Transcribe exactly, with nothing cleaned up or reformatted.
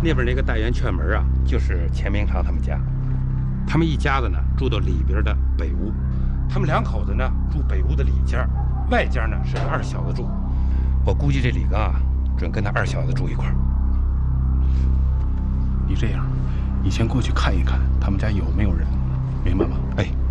那边那个大圆圈门啊，就是钱明堂他们家。他们一家子呢住到里边的北屋，他们两口子呢住北屋的里间，外间呢是他二小子住。我估计这李刚啊，准跟他二小子住一块儿。 你这样，你先过去看一看他们家有没有人，明白吗？ 哎。